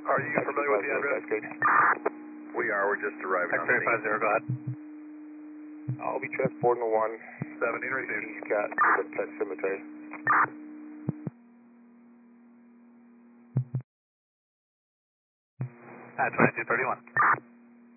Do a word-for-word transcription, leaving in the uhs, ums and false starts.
Are you familiar with the address? We are, we're just arriving on the X-ray five zero, go ahead. I'll be transporting the one. seventeen received. He's got the Pet Cemetery. At twenty-two thirty-one.